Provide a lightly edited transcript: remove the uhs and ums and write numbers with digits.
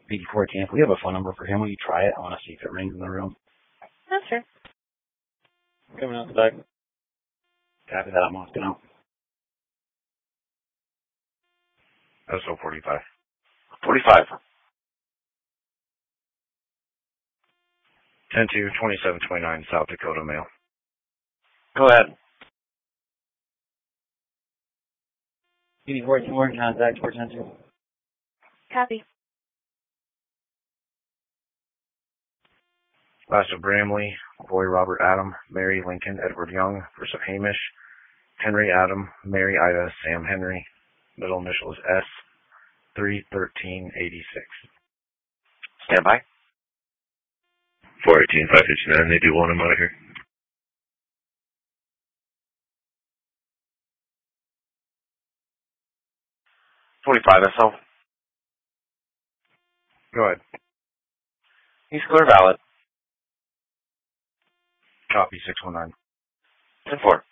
84 Camp. We have a phone number for him. Will you try it? I want to see if it rings in the room. That's sure. Coming out the back. Copy that. I'm walking out. SO 45. 45. 10-2729 South Dakota Mail. Go ahead. 84 more contact 410. Copy. Last of Bramley, Boy Robert Adam, Mary Lincoln Edward Young, first of Hamish, Henry Adam, Mary Ida Sam Henry, middle initial is S, 31386. Stand by. 418-559, they do want him out of here. SO. Go ahead. He's clear valid. Copy 619. 10-4.